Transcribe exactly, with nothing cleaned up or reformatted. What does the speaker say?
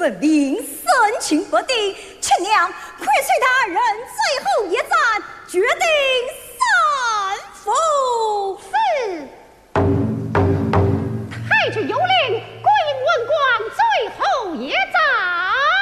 子令深情不敌，亲娘快随他认罪。